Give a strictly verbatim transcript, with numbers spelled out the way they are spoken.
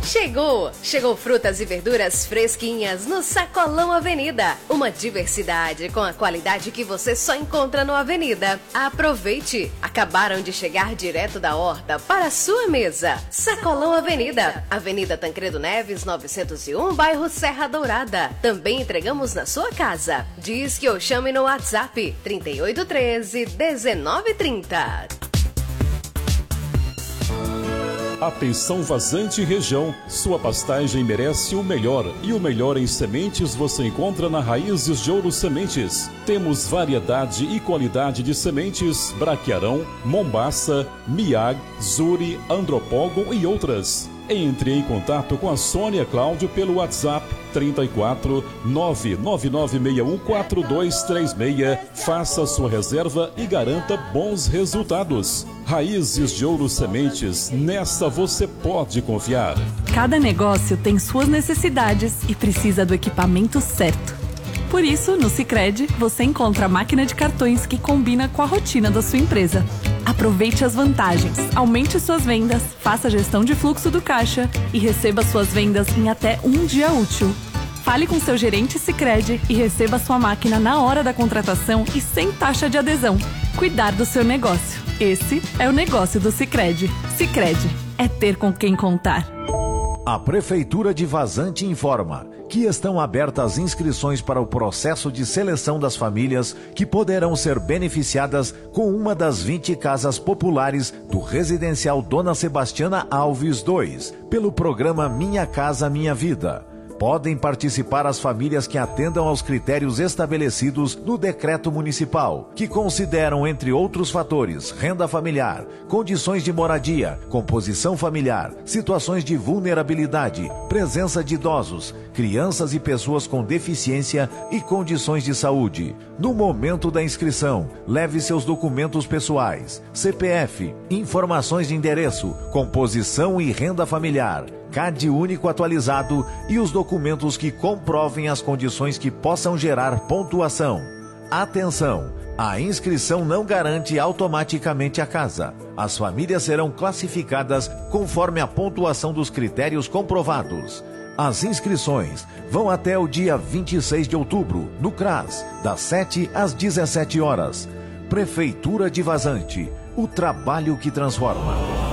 Chegou! Chegou frutas e verduras fresquinhas no Sacolão Avenida. Uma diversidade com a qualidade que você só encontra no Avenida. Aproveite! Acabaram de chegar direto da horta para a sua mesa. Sacolão Avenida, Avenida Tancredo Neves, novecentos e um, bairro Serra Dourada. Também entregamos na sua casa. Diz que eu chame no WhatsApp trinta e oito treze, dezenove trinta. Atenção Vazante Região, sua pastagem merece o melhor e o melhor em sementes você encontra na Raízes de Ouro Sementes. Temos variedade e qualidade de sementes Braquiarão, Mombaça, Miag, Zuri, Andropogon e outras. Entre em contato com a Sônia Cláudio pelo WhatsApp trinta e quatro, nove nove nove seis um quatro dois três seis. Faça sua reserva e garanta bons resultados. Raízes de Ouro Sementes, nessa você pode confiar. Cada negócio tem suas necessidades e precisa do equipamento certo. Por isso, no Sicredi, você encontra a máquina de cartões que combina com a rotina da sua empresa. Aproveite as vantagens, aumente suas vendas, faça a gestão de fluxo do caixa e receba suas vendas em até um dia útil. Fale com seu gerente Sicredi e receba sua máquina na hora da contratação e sem taxa de adesão. Cuidar do seu negócio. Esse é o negócio do Sicredi. Sicredi é ter com quem contar. A Prefeitura de Vazante informa que estão abertas inscrições para o processo de seleção das famílias que poderão ser beneficiadas com uma das vinte casas populares do residencial Dona Sebastiana Alves dois, pelo programa Minha Casa Minha Vida. Podem participar as famílias que atendam aos critérios estabelecidos no decreto municipal, que consideram, entre outros fatores, renda familiar, condições de moradia, composição familiar, situações de vulnerabilidade, presença de idosos, crianças e pessoas com deficiência e condições de saúde. No momento da inscrição, leve seus documentos pessoais, C P F, informações de endereço, composição e renda familiar, C A D único atualizado e os documentos que comprovem as condições que possam gerar pontuação. Atenção! A inscrição não garante automaticamente a casa. As famílias serão classificadas conforme a pontuação dos critérios comprovados. As inscrições vão até o dia vinte e seis de outubro, no CRAS, das sete às dezessete horas. Prefeitura de Vazante, o trabalho que transforma.